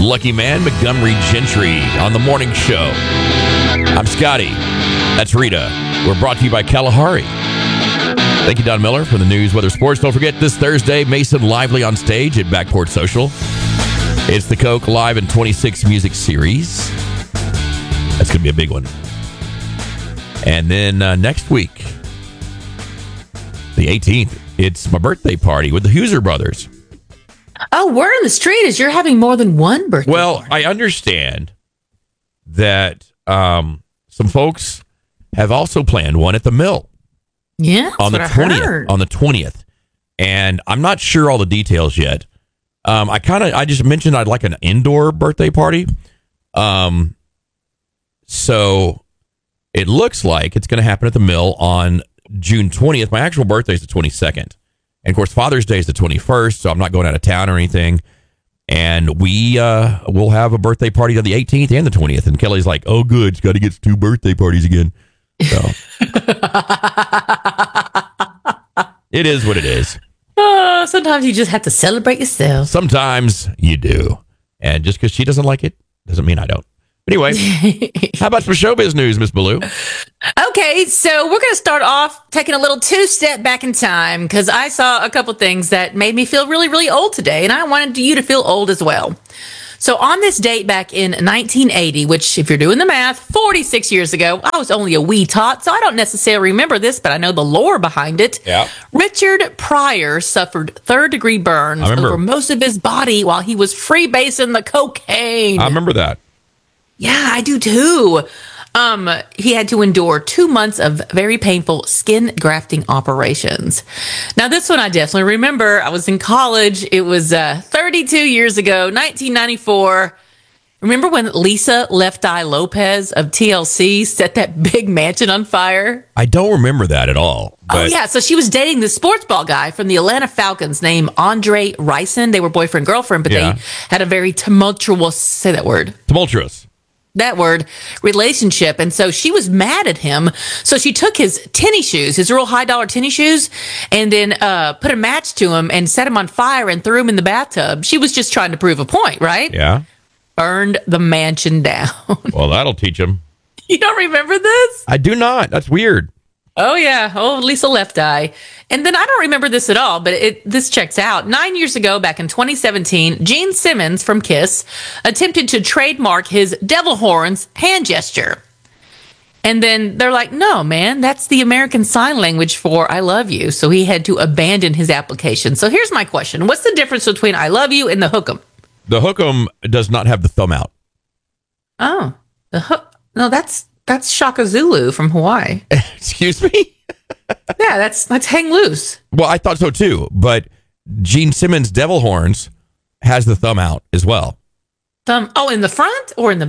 Lucky Man, Montgomery Gentry on the morning show. I'm Scotty. That's Rita. We're brought to you by Kalahari. Thank you, Don Miller, for the news, weather, sports. Don't forget this Thursday, Mason Lively on stage at Backport Social. It's the Coke Live in 26 music series. That's going to be a big one. And then next week, the 18th, it's my birthday party with the Hooser Brothers. Oh, word on the street is you're having more than one birthday party. I understand that some folks have also planned one at the Mill. Yeah, on the 20th. On the 20th, and I'm not sure all the details yet. I just mentioned I'd like an indoor birthday party. So it looks like it's going to happen at the Mill on June 20th. My actual birthday is the 22nd. And of course, Father's Day is the 21st, so I'm not going out of town or anything. And we will have a birthday party on the 18th and the 20th. And Kelly's like, oh, good. It's got to get 2 birthday parties again. So it is what it is. Sometimes you just have to celebrate yourself. Sometimes you do. And just because she doesn't like it doesn't mean I don't. Anyway, how about some showbiz news, Miss Ballou? Okay, so we're going to start off taking a little 2-step back in time because I saw a couple things that made me feel really, really old today, and I wanted you to feel old as well. So on this date back in 1980, which if you're doing the math, 46 years ago, I was only a wee tot, so I don't necessarily remember this, but I know the lore behind it. Yeah. Richard Pryor suffered third-degree burns over most of his body while he was freebasing the cocaine. I remember that. Yeah, I do too. He had to endure 2 months of very painful skin grafting operations. Now, this one I definitely remember. I was in college. It was 32 years ago, 1994. Remember when Lisa Left Eye Lopez of TLC set that big mansion on fire? I don't remember that at all. Oh, yeah. So she was dating the sports ball guy from the Atlanta Falcons named Andre Rison. They were boyfriend-girlfriend, but they had a very tumultuous, say that word. Tumultuous. That word, relationship. And so she was mad at him. So she took his tennis shoes, his real high dollar tennis shoes, and then put a match to him and set him on fire and threw him in the bathtub. She was just trying to prove a point, right? Yeah. Burned the mansion down. Well, that'll teach him. You don't remember this? I do not. That's weird. Oh, yeah. Oh, Lisa Left Eye. And then I don't remember this at all, but this checks out. 9 years ago, back in 2017, Gene Simmons from Kiss attempted to trademark his devil horns hand gesture. And then they're like, no, man, that's the American Sign Language for I love you. So he had to abandon his application. So here's my question. What's the difference between I love you and the hook'em? The hook'em does not have the thumb out. Oh, no, that's Shaka Zulu from Hawaii. Excuse me? Yeah, that's hang loose. Well, I thought so too, but Gene Simmons' devil horns has the thumb out as well. Thumb? Oh, in the front or in the?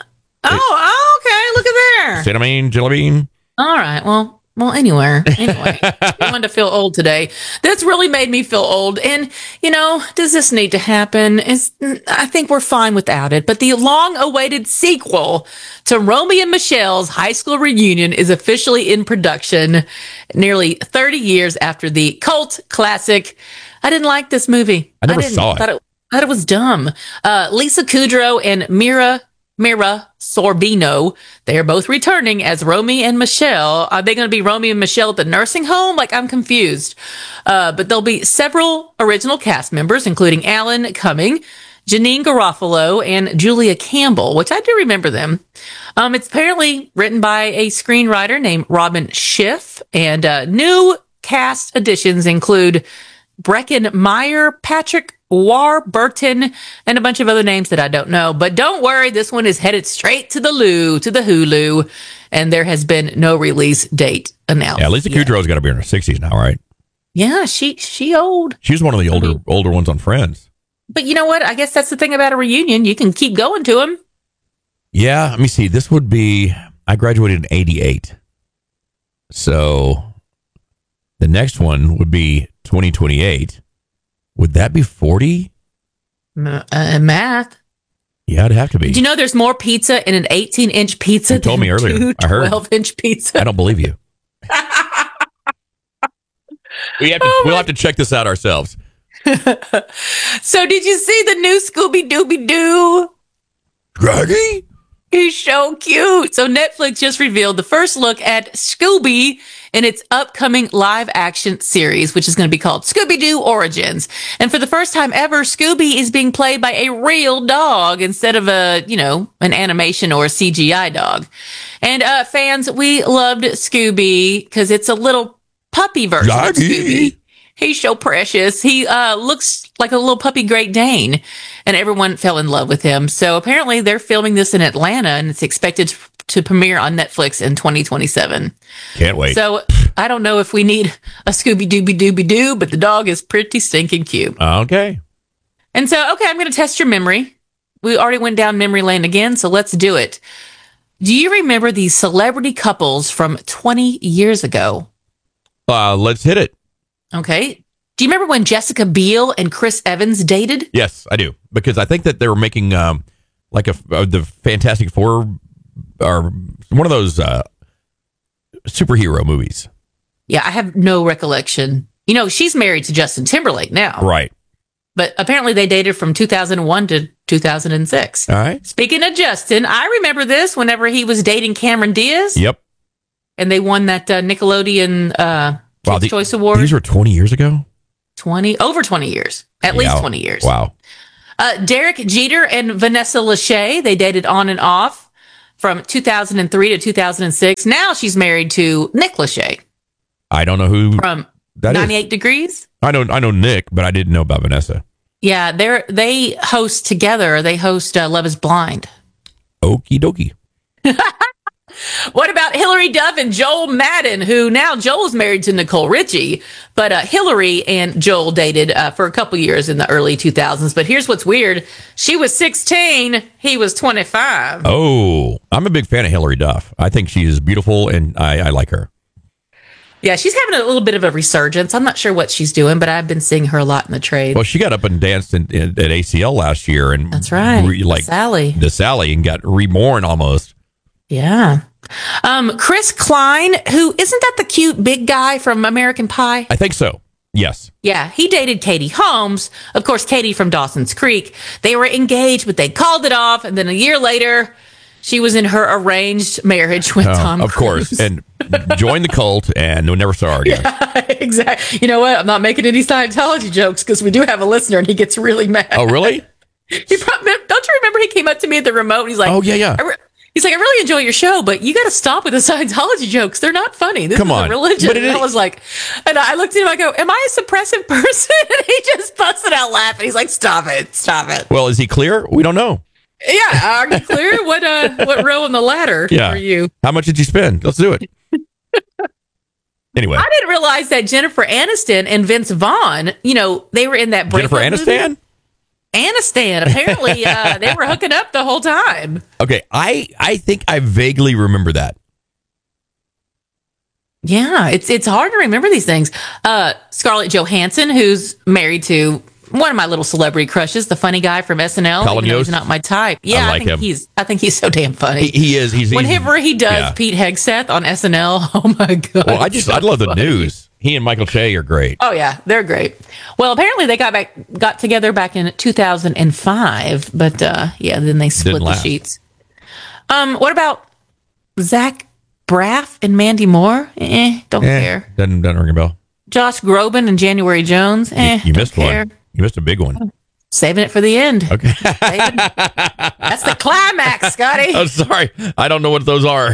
Oh, okay. Look at there. Cinnamon, jelly bean. All right. Well, anywhere. Anyway, I wanted to feel old today. This really made me feel old. And, does this need to happen? I think we're fine without it. But the long-awaited sequel to Romy and Michelle's high school reunion is officially in production nearly 30 years after the cult classic. I didn't like this movie. I never saw it. I thought it was dumb. Lisa Kudrow and Mira Sorvino, they are both returning as Romy and Michelle. Are they going to be Romy and Michelle at the nursing home? Like, I'm confused. But there'll be several original cast members, including Alan Cumming, Janine Garofalo, and Julia Campbell, which I do remember them. It's apparently written by a screenwriter named Robin Schiff, and new cast additions include Breckin Meyer, Patrick Warburton, and a bunch of other names that I don't know. But don't worry, this one is headed straight to the Hulu, and there has been no release date announced. Yeah, Lisa Kudrow's got to be in her 60s now, right? Yeah, she old. She's one of the older ones on Friends. But you know what? I guess that's the thing about a reunion. You can keep going to them. Yeah, let me see. This would be, I graduated in 88. So the next one would be 2028. Would that be 40? Math. Yeah, it'd have to be. Did you know there's more pizza in an 18-inch pizza you told me earlier. I heard. 12-inch pizza? I don't believe you. We'll have to check this out ourselves. So did you see the new Scooby Dooby Doo? Shaggy? He's so cute. So Netflix just revealed the first look at Scooby in its upcoming live action series, which is going to be called Scooby-Doo Origins. And for the first time ever, Scooby is being played by a real dog instead of an animation or a CGI dog. And fans, we loved Scooby because it's a little puppy version of Scooby. He's so precious. He looks like a little puppy Great Dane, and everyone fell in love with him. So apparently they're filming this in Atlanta, and it's expected to premiere on Netflix in 2027. Can't wait. So I don't know if we need a Scooby Dooby Dooby Doo, but the dog is pretty stinking cute. Okay. And so, I'm going to test your memory. We already went down memory lane again, so let's do it. Do you remember these celebrity couples from 20 years ago? Let's hit it. Okay. Do you remember when Jessica Biel and Chris Evans dated? Yes, I do. Because I think that they were making the Fantastic Four or one of those superhero movies. Yeah, I have no recollection. She's married to Justin Timberlake now. Right. But apparently they dated from 2001 to 2006. All right. Speaking of Justin, I remember this whenever he was dating Cameron Diaz. Yep. And they won that Nickelodeon Kids' Choice Award. These were 20 years ago? Over 20 years. At least 20 years. Wow. Derek Jeter and Vanessa Lachey, they dated on and off from 2003 to 2006. Now she's married to Nick Lachey. I don't know who from that 98 is. Degrees. I know Nick, but I didn't know about Vanessa. Yeah, they host together. They host Love is Blind. Okie dokie. What about Hillary Duff and Joel Madden, who now Joel's married to Nicole Richie, but Hillary and Joel dated for a couple years in the early 2000s. But here's what's weird. She was 16. He was 25. Oh, I'm a big fan of Hillary Duff. I think she is beautiful, and I like her. Yeah, she's having a little bit of a resurgence. I'm not sure what she's doing, but I've been seeing her a lot in the trade. Well, she got up and danced at ACL last year. And that's right. The Sally, and got reborn almost. Yeah. Chris Klein, who isn't that the cute big guy from American Pie? I think so. Yes. Yeah, he dated Katie Holmes. Of course, Katie from Dawson's Creek. They were engaged, but they called it off. And then a year later, she was in her arranged marriage with Tom Cruise. Of course. And joined the cult and never saw her again. Yeah, exactly. You know what? I'm not making any Scientology jokes because we do have a listener and he gets really mad. Oh, really? Don't you remember he came up to me at the remote and he's like, oh, yeah. He's like, I really enjoy your show, but you got to stop with the Scientology jokes. They're not funny. This is a religion. And I was like, and I looked at him, I go, am I a suppressive person? And he just busted out laughing. He's like, stop it. Well, is he clear? We don't know. Yeah. Are you clear? What row on the ladder are you? How much did you spend? Let's do it. Anyway. I didn't realize that Jennifer Aniston and Vince Vaughn, they were in that Jennifer Aniston? Movie. Aniston. Apparently, they were hooking up the whole time. Okay, I think I vaguely remember that. Yeah, it's hard to remember these things. Scarlett Johansson, who's married to one of my little celebrity crushes, the funny guy from SNL. Colin Yost. He's not my type. Yeah, I think him. I think he's so damn funny. He is. Whenever he does Pete Hegseth on SNL, oh my god! Well, I love the news. He and Michael Che are great. Oh yeah, they're great. Well, apparently they got together back in 2005, but then they split the sheets. What about Zach Braff and Mandy Moore? Don't care. Doesn't ring a bell. Josh Groban and January Jones? You missed one. You missed a big one. Saving it for the end. Okay. That's the climax, Scotty. I'm sorry. I don't know what those are.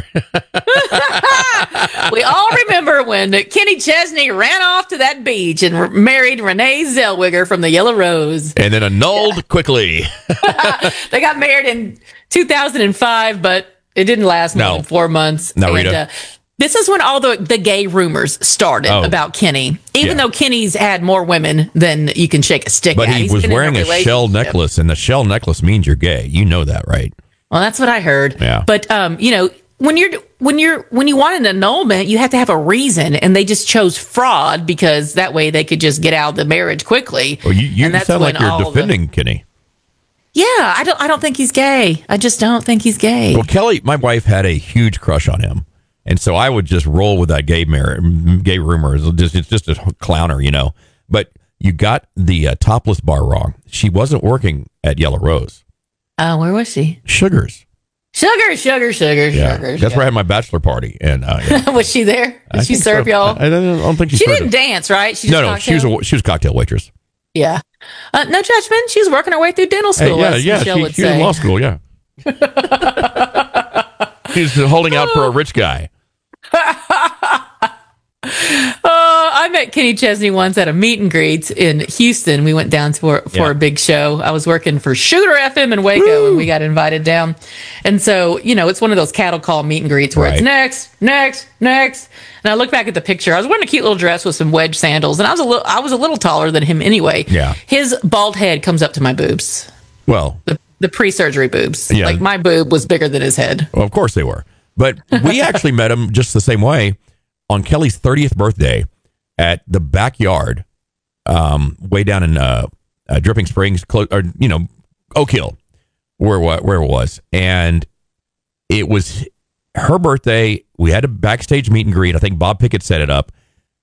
We all remember when Kenny Chesney ran off to that beach and married Renee Zellweger from the Yellow Rose. And then annulled quickly. They got married in 2005, but it didn't last more than 4 months. No, Rita. This is when all the gay rumors started about Kenny. Even though Kenny's had more women than you can shake a stick but at. But he was wearing a shell necklace, and the shell necklace means you're gay. You know that, right? Well, that's what I heard. Yeah. But when you want an annulment, you have to have a reason, and they just chose fraud because that way they could just get out of the marriage quickly. Well, you sound like you're defending Kenny. Yeah, I don't think he's gay. I just don't think he's gay. Well, Kelly, my wife, had a huge crush on him. And so I would just roll with that gay rumor. It's just a clowner, But You got the topless bar wrong. She wasn't working at Yellow Rose. Where was she? Sugars. Sugar. Yeah. That's where I had my bachelor party. And yeah. Was she there? Did she serve y'all? I don't think she didn't dance, right? She no. She was a cocktail waitress. Yeah. No judgment. She was working her way through dental school. She was in law school. Yeah. She was holding out for a rich guy. I met Kenny Chesney once at a meet and greet in Houston. We went down for a big show. I was working for Shooter FM in Waco, and we got invited down. And so, it's one of those cattle call meet and greets where it's next. And I look back at the picture. I was wearing a cute little dress with some wedge sandals, and I was a little taller than him anyway. Yeah. His bald head comes up to my boobs. Well, the pre-surgery boobs. Yeah. Like my boob was bigger than his head. Well, of course they were. But we actually met him just the same way on Kelly's 30th birthday at the backyard, way down in Dripping Springs, Oak Hill, where it was. And it was her birthday. We had a backstage meet and greet. I think Bob Pickett set it up.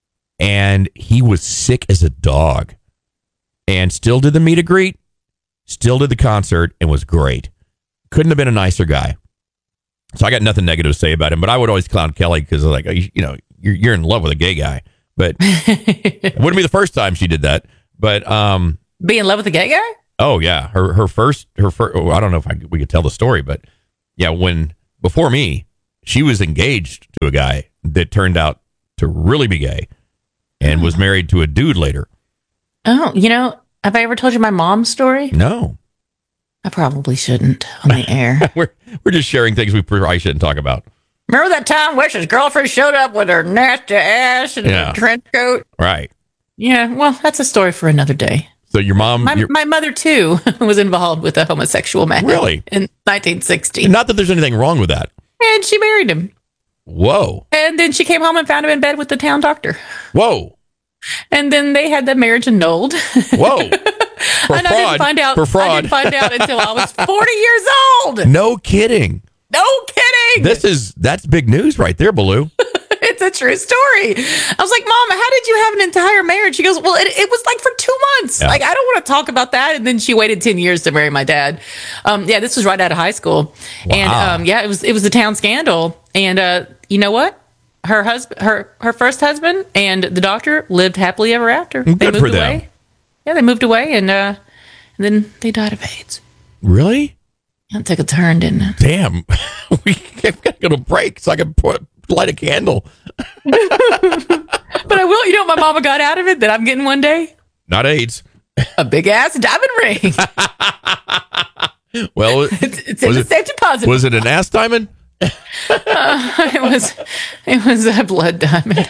And he was sick as a dog. And still did the meet and greet, still did the concert, and was great. Couldn't have been a nicer guy. So I got nothing negative to say about him, but I would always clown Kelly because, like, you're in love with a gay guy. But it wouldn't be the first time she did that. But be in love with a gay guy? Oh yeah, her first. I don't know if we could tell the story, but yeah, before me, she was engaged to a guy that turned out to really be gay, and was married to a dude later. Oh, have I ever told you my mom's story? No, I probably shouldn't on the air. we're just sharing things we probably shouldn't talk about. Remember that time Wish's girlfriend showed up with her nasty ass and her trench coat? Right. Yeah, well, that's a story for another day. So your mom... My mother, too, was involved with a homosexual man. Really? In 1960. Not that there's anything wrong with that. And she married him. Whoa. And then she came home and found him in bed with the town doctor. Whoa. And then they had the marriage annulled. Whoa. I didn't find out until I was 40 years old. No kidding. No kidding. That's big news right there, Baloo. It's a true story. I was like, Mom, how did you have an entire marriage? She goes, well, it was like for 2 months. Yeah. Like, I don't want to talk about that. And then she waited 10 years to marry my dad. This was right out of high school. Wow. And it was the town scandal. And you know what? Her first husband and the doctor lived happily ever after. Good they moved for them. away. Yeah, they moved away and then they died of AIDS. Really? It took a turn, didn't it? Damn. We've got to go to break so I can light a candle. But I will. You know what my mama got out of it that I'm getting one day? Not AIDS. A big ass diamond ring. Well, it's in the safe deposit. Was it an ass diamond? It was a blood diamond.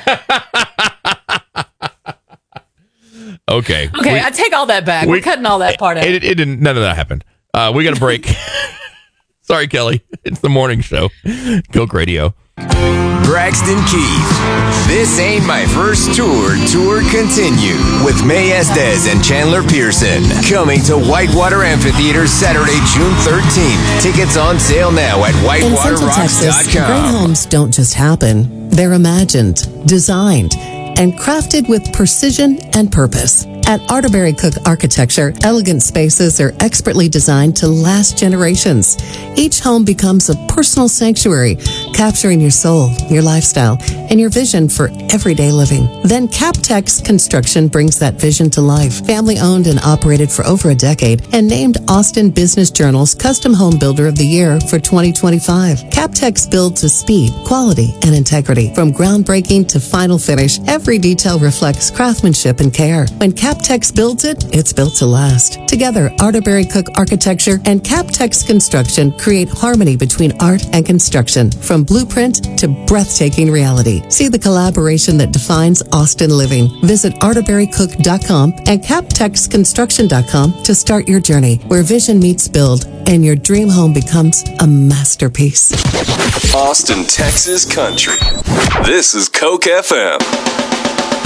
Okay. I take all that back. We're cutting all that part out. It didn't. None of that happened. We got a break. Sorry, Kelly. It's the morning show. Coke Radio. Braxton Keith. This Ain't My First Tour continued with May Estes and Chandler Pearson. Coming to Whitewater Amphitheater Saturday, June 13th. Tickets on sale now at whitewaterrocks.com. In Central Texas, great homes don't just happen. They're imagined, designed, and crafted with precision and purpose. At Arterberry Cook Architecture, elegant spaces are expertly designed to last generations. Each home becomes a personal sanctuary, capturing your soul, your lifestyle, and your vision for everyday living. Then Captex Construction brings that vision to life. Family owned and operated for over a decade and named Austin Business Journal's Custom Home Builder of the Year for 2025. Captex builds with speed, quality, and integrity. From groundbreaking to final finish, every detail reflects craftsmanship and care. When Captex builds it, it's built to last. Together, Arterberry Cook Architecture and Captex Construction create harmony between art and construction, from blueprint to breathtaking reality. See the collaboration that defines Austin living. Visit arterberrycook.com and captexconstruction.com to start your journey, where vision meets build and your dream home becomes a masterpiece. Austin, Texas country. This is Coke FM.